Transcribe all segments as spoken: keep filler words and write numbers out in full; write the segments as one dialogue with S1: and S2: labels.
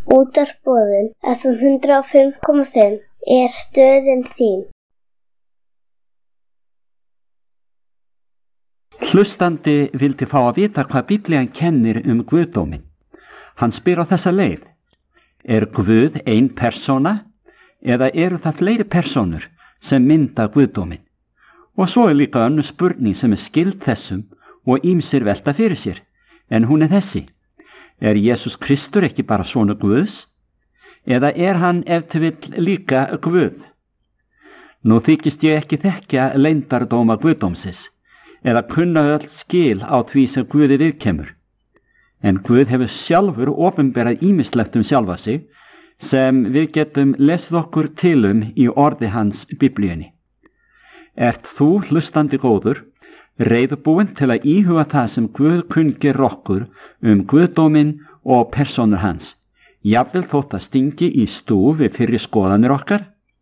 S1: Útvarpsboðun F M hundrað og fimm komma fimm er stöðin þín.
S2: Hlustandi vildi fá að vita hvað Biblían kennir um guðdóminn. Hann spyr á þessa leið: Er Guð ein persóna eða eru það fleiri persónur sem mynda guðdóminn? Og svo er líka önnur spurning sem er skyld þessum og ýmsir velta fyrir sér, en hún er þessi: Er Jesús Kristur ekki bara sonur Guðs? Eða er hann ef til vill líka Guð? Nú þykist ég ekki þekkja leyndardóma guðdómsins, eða kunna öll skil á því sem Guði viðkemur. En Guð hefur sjálfur opinberað ýmislegt um sjálfa sig, sem við getum lesið okkur til um í orði hans Biblíunni. Ert þú, hlustandi góður, reiðubúinn til að íhuga það sem Guð kunngerir okkur um guðdóminn og persónur hans, jafnvel þótt að stingi í stúf við fyrri skoðanir okkar?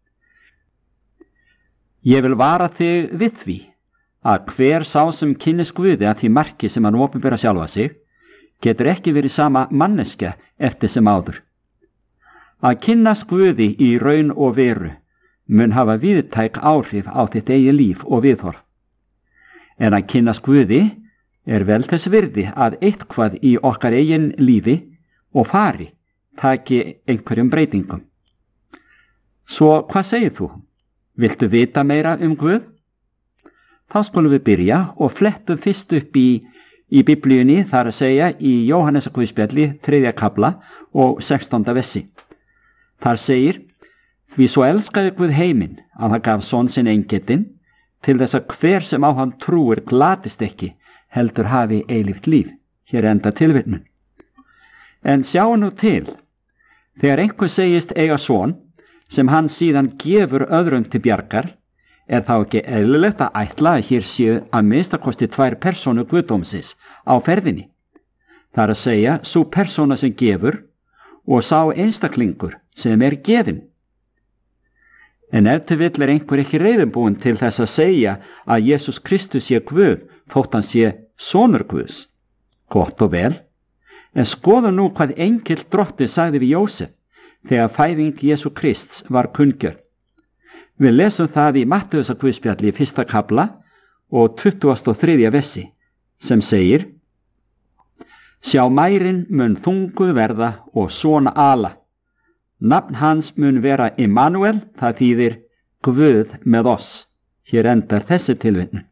S2: Ég vil vara þig við því að hver sá sem kynnist Guði að því marki sem hann opinbera sjálfa sig, getur ekki verið sama manneskja eftir sem áður. Að kynnast Guði í raun og veru mun hafa víðtæk áhrif á þitt eigið líf og viðhorf. En að kynnast Guði er vel þess virði að eitthvað í okkar eigin lífi og fari taki einhverjum breytingum. Svo hvað segir þú? Viltu vita meira um Guð? Þá skulum við byrja og flettum fyrst upp í, í Biblíunni, þar að segja í Jóhannesarguðspjalli þriðja kafla og sextánda vessi. Þar segir: Því svo elskaði Guð heiminn að hann gaf son sinn eingetinn, til þess að hver sem á hann trúir glatist ekki, heldur hafi eilíft líf. Hér enda tilvitnun. En sjáu nú til, þegar einhver segist eiga son, sem hann síðan gefur öðrum til bjargar, er þá ekki eðlilegt að ætla að hér séu að minnstakosti tvær persónur guðdómsins á ferðinni. Það er að segja, sú persóna sem gefur og sá einstaklingur sem er gefinn. En ef til vill er einhver ekki reiðubúinn til þess að segja að Jesús Kristus sé Guð, þótt hann sé sonur Guðs. Gott og vel, en skoðu nú hvað engill drottinn sagði við Jósef þegar fæðing Jesú Krists var kunngjörð. Við lesum það í Mattheusarguðspjalli í fyrsta kafla og tuttugasta og þriðja vessi, sem segir: Sjá, mærin mun þunguð verða og svona ala. Nafn hans mun vera Immanuel, það þýðir Guð með oss. Hér endar þessi tilvitnun.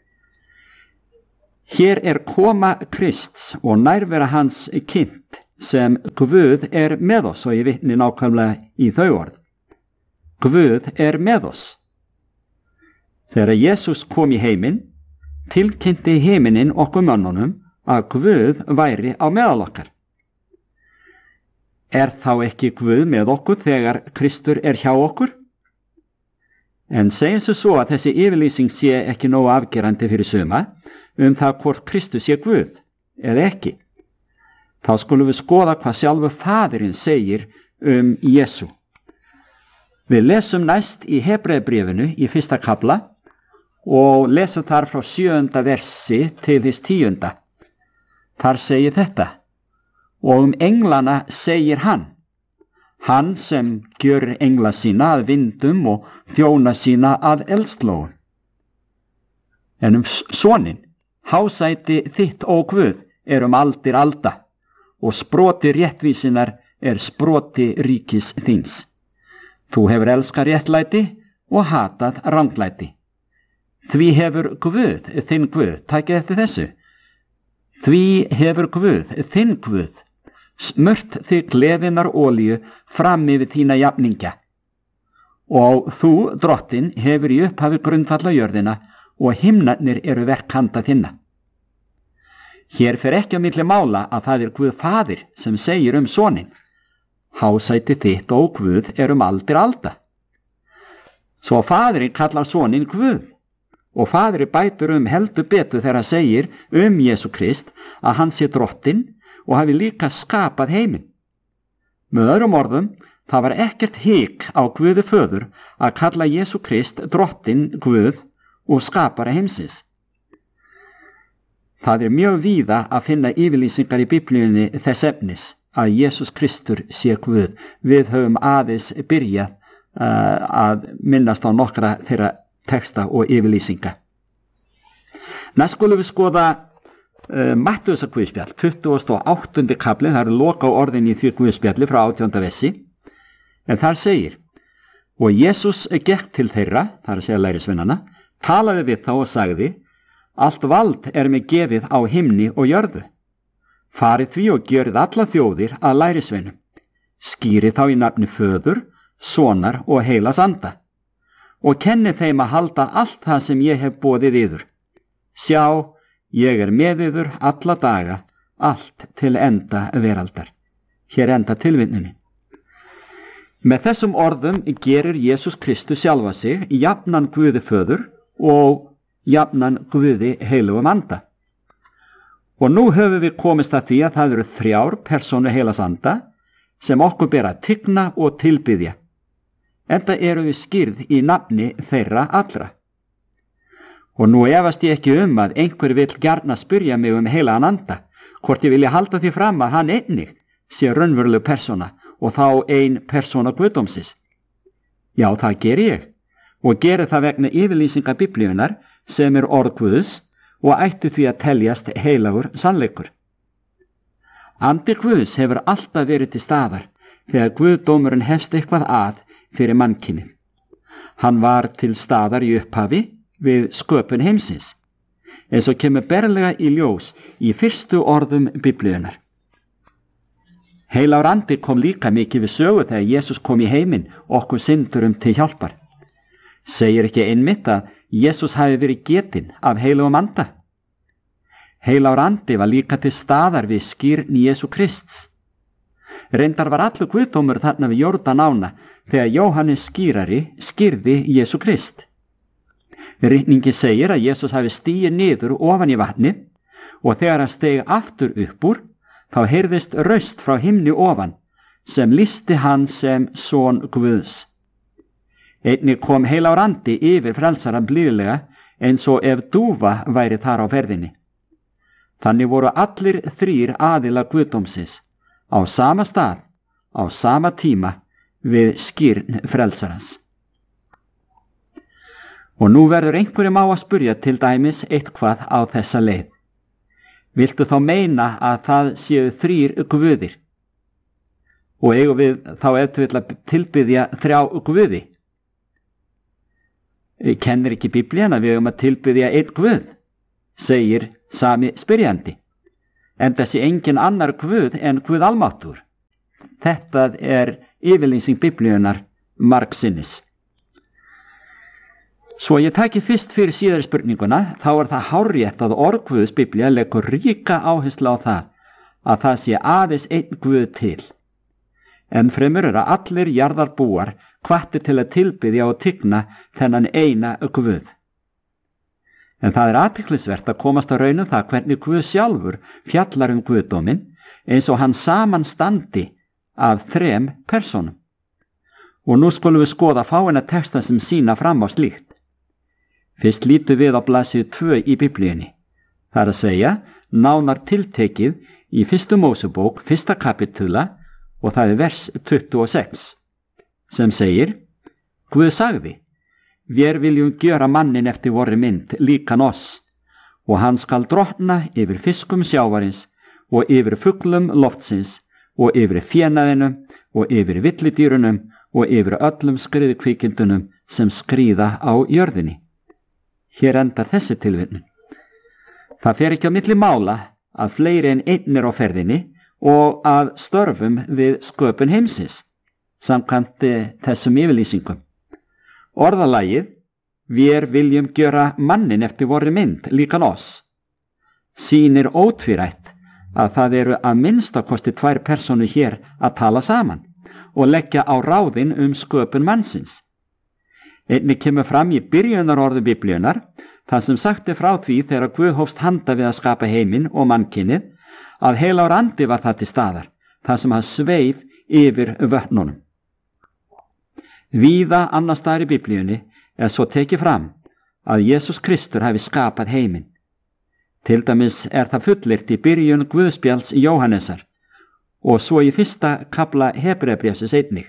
S2: Hér er koma Krists og nærvera hans kynnt sem Guð er með oss, og ég vitni nákvæmlega í þau orð. Guð er með oss. Þegar Jesús kom í heiminn, tilkynnti heiminin okkur mönnunum að Guð væri á meðal okkar. Er þá ekki Guð með okkur þegar Kristur er hjá okkur? En segjum svo svo að þessi yfirlýsing sé ekki nógu afgerandi fyrir suma um það hvort Kristus sé Guð eða ekki. Þá skulum við skoða hvað sjálfur Faðirinn segir um Jesú. Við lesum næst í Hebreabréfinu í fyrsta kafla og lesum þar frá sjöunda versi til þess tíunda. Þar segir þetta: Og um englana segir hann, hann sem gjör engla sína að vindum og þjóna sína að eldslógum. En um soninn, hásæti þitt ó Guð er um aldir alda, og sproti réttvísinar er sproti ríkis þíns. Þú hefur elskað réttlæti og hatað ranglæti. Því hefur Guð, þinn Guð, takið eftir þessu, því hefur Guð, þinn Guð, smurt þig gleðinnar olíu fram yfir þína jafningja. Og þú, drottinn, hefur í upphafi grundvalla jörðina og himnarnir eru verk handa þinna. Hér fer ekki á milli mála að það er Guð Faðir sem segir um soninn: Hásæti þitt ó Guð er um aldir alda. Svo Faðirinn kallar soninn Guð, og Faðirinn bætur um heldur betur þegar hann segir um Jesú Krist að hann sé drottinn og hafi líka skapað heiminn. Með öðrum orðum, það var ekkert hik á Guði föður að kalla Jesú Krist drottinn Guð og skapara heimsins. Það er mjög víða að finna yfirlýsingar í Biblíunni þess efnis, að Jesús Kristur sé Guð. Við höfum aðeins byrjað uh, að minnast á nokkra þeirra texta og yfirlýsinga. Næst skulum við skoða uh, Mattheusar guðspjall, tuttugasta og áttunda kafli, það eru loka á orðin í því guðspjalli frá átjánda versi, en þar segir: og Jesús gekk til þeirra, það er að segja lærisveinana, talaði við þá og sagði: allt vald er mér gefið á himni og jörðu. Farið því og gjörið alla þjóðir að lærisveinum. Skýrið þá í nafni Föður, Sonar og Heilags Anda. Og kennið þeim að halda allt það sem ég hef boðið yður. Sjá, ég er með yður alla daga, allt til enda veraldar. Hér enda tilvitnunin. Með þessum orðum gerir Jesús Kristus sjálfa sig jafnan Guði Föður og jafnan Guði Heilugum Anda. Og nú höfum við komist að því að það eru þrjár persónu Heilags Anda sem okkur ber að tigna og tilbiðja. Enda eru við skýrð í nafni þeirra allra. Og nú efast ég ekki um að einhver vill gjarna spyrja mig um Heilagan Anda, hvort ég vilja halda því fram að hann einnig sé raunveruleg persóna og þá ein persóna Guðdómsins. Já, það ger ég, og geri það vegna yfirlýsinga Biblíunnar sem er orð Guðs og ættu því að teljast heilagur sannleikur. Andi Guðs hefur alltaf verið til staðar þegar Guðdómurinn hefst eitthvað að fyrir mannkynið. Hann var til staðar í upphafi við sköpun heimsins, eins og kemur berlega í ljós í fyrstu orðum Biblíunnar. Heilagur andi kom líka mikið við sögu þegar Jesús kom í heiminn okkur syndurum til hjálpar. Segir ekki einmitt að Jesús hafi verið getinn af heilugum anda? Heilagur andi var líka til staðar við skírn Jesú Krists. Reyndar var allur Guðdómur þarna við Jórdan ána þegar Jóhannes skírari skírði Jesú Krist. Ritningi segir að Jesús hafi stigið niður ofan í vatni og þegar hann steig aftur upp úr, þá heyrðist raust frá himni ofan sem lýsti hann sem son Guðs. Einnig kom heilagur andi yfir frelsarann blíðlega eins og ef dúfa væri þar á ferðinni. Þannig voru allir þrír aðila Guðdómsins á sama stað, á sama tíma við skírn frelsarans. Og nú verður einhverjum á að spyrja til dæmis eitthvað á þessa leið. Viltu þá meina að það séu þrír guðir? Og eigum við þá ef þú vill að tilbiðja þrjá guði? Kennir ekki Biblían að við höfum að tilbiðja einn guð, segir sami spyrjandi, en þessi engin annar guð en Guð almáttugur. Þetta er yfirlýsing Biblíunar margsinnis. Svo ég taki fyrst fyrir síðari spurninguna, þá er það hárrétt að orð Guðs Biblía leggur ríka áherslu á það að það sé aðeins einn guð til. En fremur er að allir jarðarbúar hvattir til að tilbiðja og tigna þennan eina guð. En það er athyglisvert að komast að raun um það hvernig Guð sjálfur fjallar um guðdóminn eins og hann samanstandi af þrem persónum. Og nú skulum við skoða fáeina texta sem sýna fram á slíkt. Fyrst lítum við á blaðsíðu tvö í Biblíunni. Það er að segja, nánar tiltekið í fyrstu Mósebók, fyrsta kapitula, og það er vers tuttugu og sex, sem segir: Guð sagði, vér viljum gjöra mannin eftir vorri mynd, líkan oss, og hann skal drottna yfir fiskum sjávarins, og yfir fuglum loftsins, og yfir fénaðinum, og yfir villidýrunum, og yfir öllum skriðkvikindunum sem skríða á jörðinni. Hér endar þessi tilvitnun. Það fer ekki á milli mála að fleiri en einn er á ferðinni og að störfum við sköpun heimsins, samkvæmt þessum yfirlýsingum. Orðalagið, vér viljum gjöra mannin eftir vorri mynd, líkan oss, sýnir ótvírætt að það eru að minnsta kosti tvær persónu hér að tala saman og leggja á ráðin um sköpun mannsins. Einnig kemur fram í byrjunarorðu Biblíunar, þar sem sagt er frá því þegar Guð hófst handa við að skapa heiminn og mannkynið, að heilagur andi var það til staðar, þar sem hann sveif yfir vötnunum. Víða annars staðar í Biblíunni er svo tekið fram að Jesús Kristur hafi skapað heiminn. Til dæmis er það fullyrt í byrjun Guðspjalls Jóhannesar og svo í fyrsta kafla Hebreabréfsins einnig.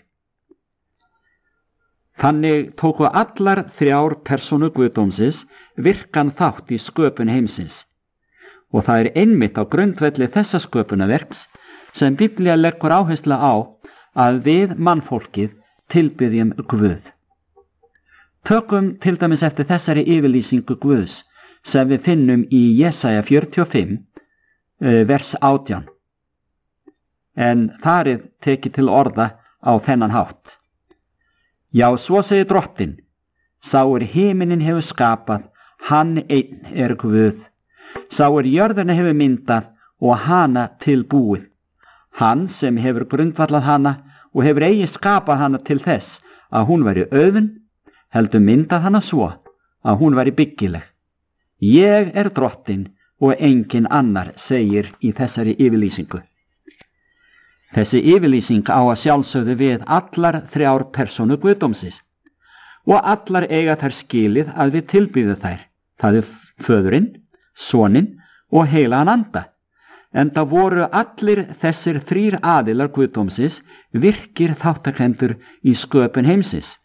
S2: Þannig tóku allar þrjár persónu Guðdómsins virkan þátt í sköpun heimsins og það er einmitt á grundvelli þessa sköpunarverks sem Biblía leggur áherslu á að við mannfólkið tilbiðjum Guð. Tökum til dæmis eftir þessari yfirlýsingu Guðs sem við finnum í Jesaja fjörutíu og fimm, vers átján. En þar er tekið til orða á þennan hátt. Já, svo segir Drottinn, sá er himinin hefur skapað, hann einn er Guð. Sá er jörðina hefur myndað og hana tilbúið. Hann sem hefur grundvallað hana og hefur eigi skapað hana til þess að hún væri auðn, heldur myndað hana svo að hún væri byggileg. Ég er Drottinn og engin annar, segir í þessari yfirlýsingu. Þessi yfirlýsing á að sjálfsögðu við allar þrjár persónu Guðdómsins og allar eiga þær skilið að við tilbýðum þær. Það er Föðurinn, Soninn og heilagan anda. Enda voru allir þessir þrír aðilar Guðdómsins virkir þáttakendur í sköpun heimsins.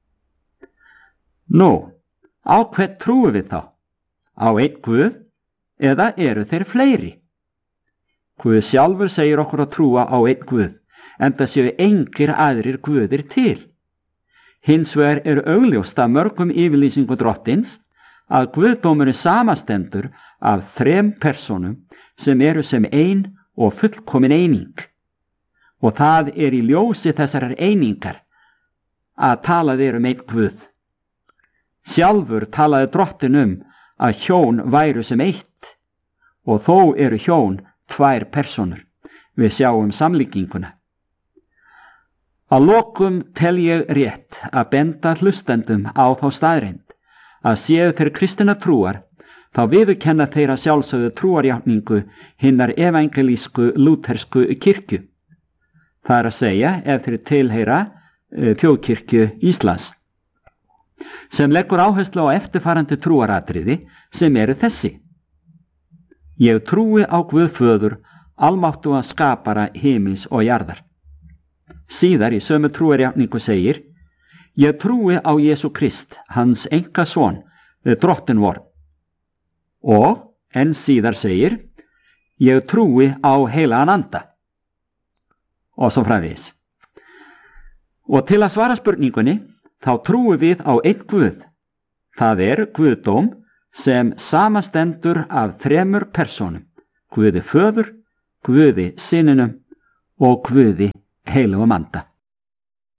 S2: Nú, á hvern trúum við þá? Á einn Guð eða eru þeir fleiri? Guð sjálfur segir okkur að trúa á einn Guð, enda séu engir aðrir Guðir til. Hins vegar eru augljóst af mörgum yfirlýsingu Drottins að Guðdómurinn samastendur af þrem persónum sem eru sem ein og fullkomin eining. Og það er í ljósi þessarar einingar að talað er um einn Guð. Sjálfur talaði Drottinn um að hjón væru sem eitt og þó eru hjón tvær persónur. Við sjáum samlíkinguna. Að lokum tel ég rétt að benda hlustendum á þá staðreynd að séu þeir kristina trúar, þá viðurkenna þeir að sjálfsögðu trúarjátningu hinnar evangelísku lúthersku kirkju. Það er að segja ef þeir tilheyra uh, þjóðkirkju Íslands, sem leggur áherslu á eftirfarandi trúaratriði sem eru þessi. Ég trúi á Guð föður, almáttugan skapara himins og jarðar. Síðar í sömu trúarjátningu segir, ég trúi á Jesú Krist, hans enga son, Drottinn vor. Og enn síðar segir, ég trúi á heilagan anda. Og svo framvegis. Og til að svara spurningunni, þá trúum við á einn Guð. Það er Guðdóm sem samastendur af þremur persónum, Guði föður, Guði syninum og Guði heilagum anda.